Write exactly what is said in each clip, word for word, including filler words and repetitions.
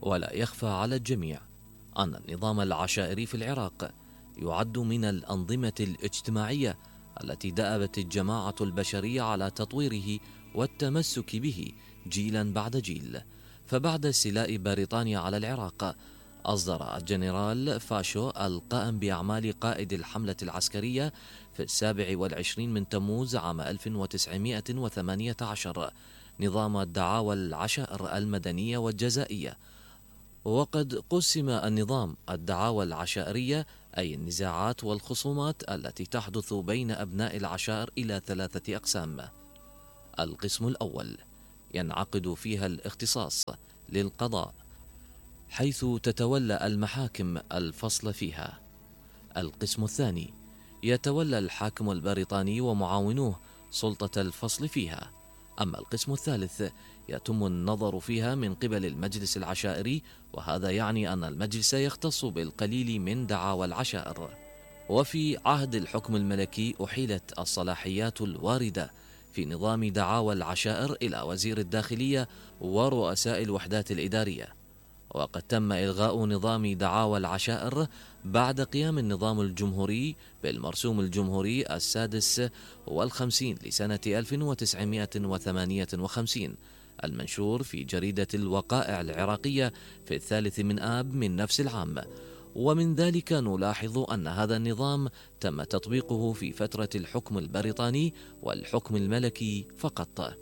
ولا يخفى على الجميع أن النظام العشائري في العراق يعد من الأنظمة الاجتماعية التي دأبت الجماعة البشرية على تطويره والتمسك به جيلا بعد جيل. فبعد استيلاء بريطانيا على العراق، أصدر الجنرال فاشو القائم بأعمال قائد الحملة العسكرية في السابع والعشرين من تموز عام ألف وتسعمائة وثمانية عشر نظام الدعاوى العشائر المدنية والجزائية. وقد قسم النظام الدعاوى العشائرية، أي النزاعات والخصومات التي تحدث بين أبناء العشائر، إلى ثلاثة أقسام. القسم الأول ينعقد فيها الاختصاص للقضاء، حيث تتولى المحاكم الفصل فيها. القسم الثاني يتولى الحاكم البريطاني ومعاونوه سلطة الفصل فيها. أما القسم الثالث يتم النظر فيها من قبل المجلس العشائري، وهذا يعني أن المجلس يختص بالقليل من دعاوى العشائر. وفي عهد الحكم الملكي أحيلت الصلاحيات الواردة في نظام دعاوى العشائر إلى وزير الداخلية ورؤساء الوحدات الإدارية. وقد تم إلغاء نظام دعاوى العشائر بعد قيام النظام الجمهوري بالمرسوم الجمهوري السادس والخمسين لسنة ألف وتسعمائة وثمانية وخمسين، المنشور في جريدة الوقائع العراقية في الثالث من آب من نفس العام. ومن ذلك نلاحظ أن هذا النظام تم تطبيقه في فترة الحكم البريطاني والحكم الملكي فقط.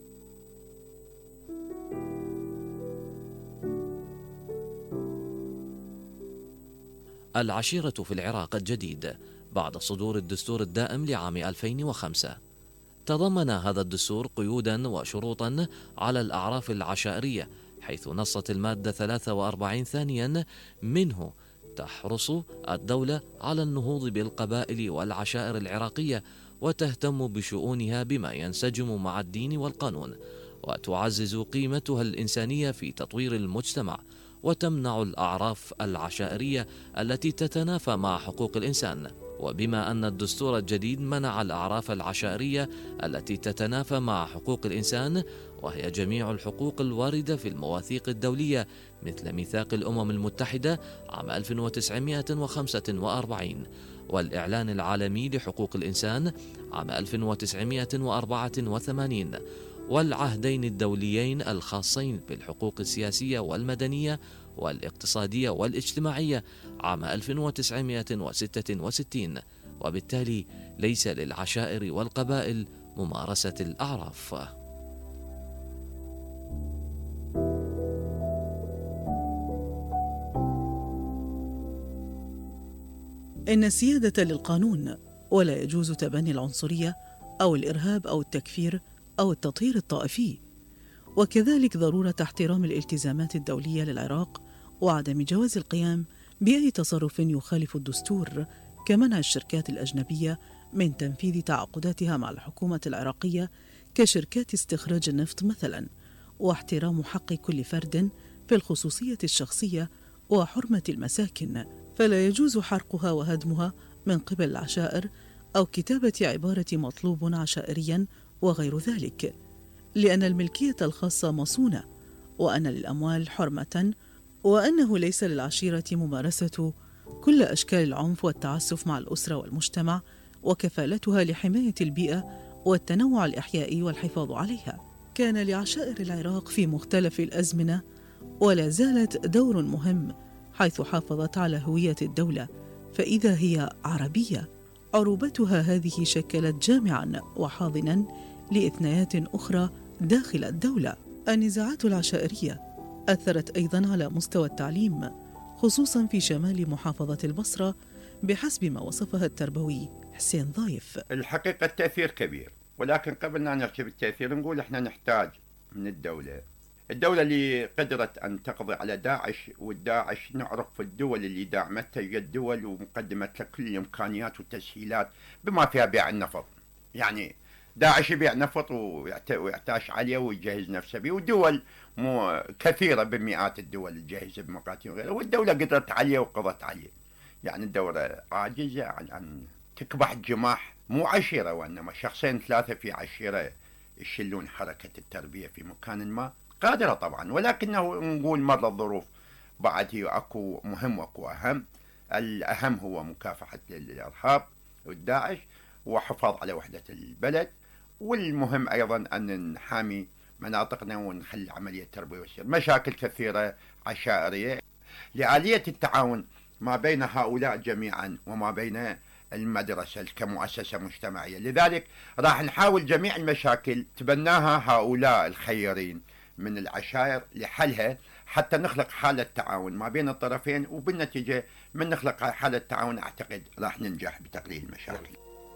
العشيرة في العراق الجديد بعد صدور الدستور الدائم لعام ألفين وخمسة. تضمن هذا الدستور قيودا وشروطا على الأعراف العشائرية، حيث نصت المادة ثلاثة وأربعين ثانيا منه تحرص الدولة على النهوض بالقبائل والعشائر العراقية، وتهتم بشؤونها بما ينسجم مع الدين والقانون، وتعزز قيمتها الإنسانية في تطوير المجتمع، وتمنع الأعراف العشائرية التي تتنافى مع حقوق الإنسان. وبما أن الدستور الجديد منع الأعراف العشائرية التي تتنافى مع حقوق الإنسان، وهي جميع الحقوق الواردة في المواثيق الدولية مثل ميثاق الأمم المتحدة عام ألف وتسعمائة وخمسة وأربعين، والإعلان العالمي لحقوق الإنسان عام ألف وتسعمائة وأربعة وثمانين، والعهدين الدوليين الخاصين بالحقوق السياسية والمدنية والاقتصادية والاجتماعية عام ألف وتسعمائة وستة وستين. وبالتالي ليس للعشائر والقبائل ممارسة الأعراف. إن السيادة للقانون، ولا يجوز تبني العنصرية أو الإرهاب أو التكفير أو التطهير الطائفي، وكذلك ضرورة احترام الالتزامات الدولية للعراق وعدم جواز القيام بأي تصرف يخالف الدستور، كمنع الشركات الأجنبية من تنفيذ تعاقداتها مع الحكومة العراقية كشركات استخراج النفط مثلا، واحترام حق كل فرد في الخصوصية الشخصية وحرمة المساكن، فلا يجوز حرقها وهدمها من قبل العشائر أو كتابة عبارة مطلوب عشائريا وغير ذلك، لأن الملكية الخاصة مصونة، وأن للأموال حرمة، وأنه ليس للعشيرة ممارسة كل أشكال العنف والتعسف مع الأسرة والمجتمع، وكفالتها لحماية البيئة والتنوع الإحيائي والحفاظ عليها. كان لعشائر العراق في مختلف الأزمنة ولا زالت دور مهم، حيث حافظت على هوية الدولة، فإذا هي عربية عروبتها هذه شكلت جامعا وحاضنا لإثنيات أخرى داخل الدولة. النزاعات العشائرية أثرت أيضا على مستوى التعليم، خصوصا في شمال محافظة البصرة، بحسب ما وصفها التربوي حسين ضايف. الحقيقة التأثير كبير، ولكن قبل أن نركب التأثير نقول إحنا نحتاج من الدولة الدولة اللي قدرت أن تقضي على داعش، والداعش نعرف في الدول اللي دعمتها الدول ومقدمت لها كل الإمكانيات والتسهيلات بما فيها بيع النفط. يعني داعش يبيع نفط ويعتاش عليه ويجهز نفسه به، ودول مو كثيرة بمئات الدول تجهز بمقاتل وغيره، والدولة قدرت عليه وقضت عليه. يعني الدولة عاجزة عن أن تكبح الجماح، مو عشيرة وإنما شخصين ثلاثة في عشيرة يشلون حركة التربية في مكان ما، قادرة طبعا، ولكنه نقول مرة الظروف بعد هي أكو مهم وأكو أهم. الأهم هو مكافحة الإرهاب والداعش وحفاظ على وحدة البلد، والمهم أيضا أن نحامي مناطقنا ونخلي عملية تربية والشر. مشاكل كثيرة عشائرية لآلية التعاون ما بين هؤلاء جميعا وما بين المدرسة كمؤسسة مجتمعية. لذلك راح نحاول جميع المشاكل تبناها هؤلاء الخيرين من العشائر لحلها، حتى نخلق حالة تعاون ما بين الطرفين، وبالنتيجة من نخلق حالة تعاون أعتقد راح ننجح بتقليل المشاكل.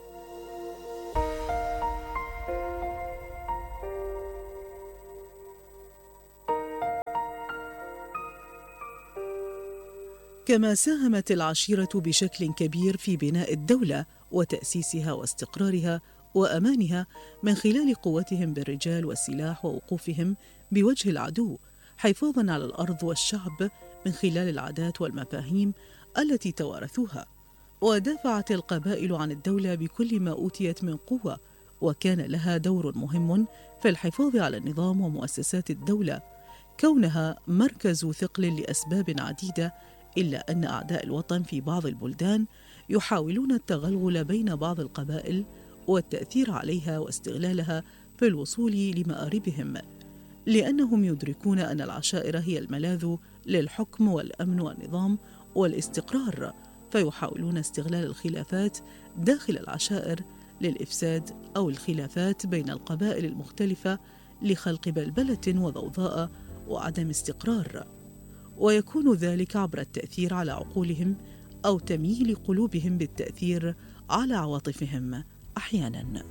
كما ساهمت العشيرة بشكل كبير في بناء الدولة وتأسيسها واستقرارها وأمانها من خلال قوتهم بالرجال والسلاح ووقوفهم بوجه العدو حفاظاً على الأرض والشعب من خلال العادات والمفاهيم التي توارثوها. ودافعت القبائل عن الدولة بكل ما أوتيت من قوة، وكان لها دور مهم في الحفاظ على النظام ومؤسسات الدولة كونها مركز ثقل لأسباب عديدة، إلا أن أعداء الوطن في بعض البلدان يحاولون التغلغل بين بعض القبائل والتأثير عليها واستغلالها في الوصول لمآربهم، لأنهم يدركون أن العشائر هي الملاذ للحكم والأمن والنظام والاستقرار، فيحاولون استغلال الخلافات داخل العشائر للإفساد أو الخلافات بين القبائل المختلفة لخلق بلبلة وضوضاء وعدم استقرار، ويكون ذلك عبر التأثير على عقولهم أو تمييل قلوبهم بالتأثير على عواطفهم أحياناً.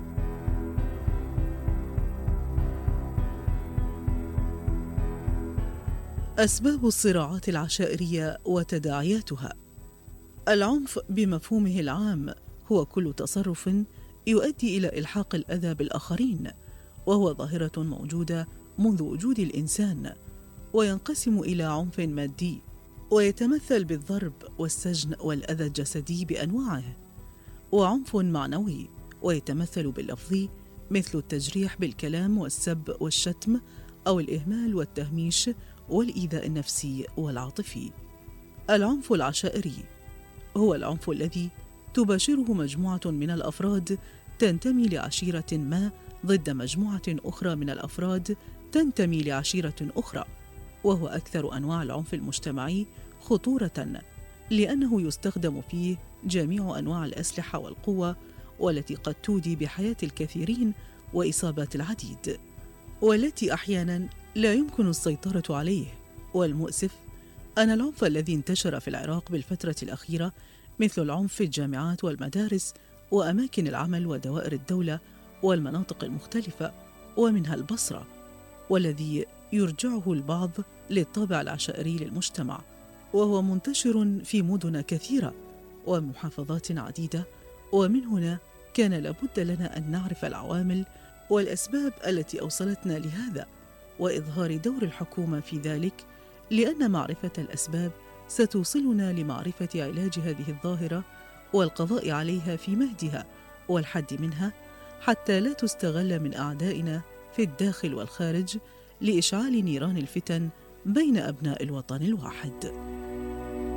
أسباب الصراعات العشائرية وتداعياتها. العنف بمفهومه العام هو كل تصرف يؤدي إلى إلحاق الأذى بالآخرين، وهو ظاهرة موجودة منذ وجود الإنسان، وينقسم إلى عنف مادي ويتمثل بالضرب والسجن والأذى الجسدي بأنواعه، وعنف معنوي ويتمثل باللفظي مثل التجريح بالكلام والسب والشتم أو الإهمال والتهميش والإيذاء النفسي والعاطفي. العنف العشائري هو العنف الذي تباشره مجموعة من الأفراد تنتمي لعشيرة ما ضد مجموعة أخرى من الأفراد تنتمي لعشيرة أخرى، وهو أكثر أنواع العنف المجتمعي خطورة، لأنه يستخدم فيه جميع أنواع الأسلحة والقوة، والتي قد تودي بحياة الكثيرين وإصابات العديد، والتي أحياناً لا يمكن السيطرة عليه. والمؤسف أن العنف الذي انتشر في العراق بالفترة الأخيرة، مثل العنف في الجامعات والمدارس وأماكن العمل ودوائر الدولة والمناطق المختلفة ومنها البصرة، والذي يرجعه البعض للطابع العشائري للمجتمع، وهو منتشر في مدن كثيرة ومحافظات عديدة. ومن هنا كان لابد لنا أن نعرف العوامل والأسباب التي أوصلتنا لهذا، وإظهار دور الحكومة في ذلك، لأن معرفة الأسباب ستوصلنا لمعرفة علاج هذه الظاهرة والقضاء عليها في مهدها والحد منها، حتى لا تستغل من أعدائنا في الداخل والخارج لإشعال نيران الفتن بين أبناء الوطن الواحد.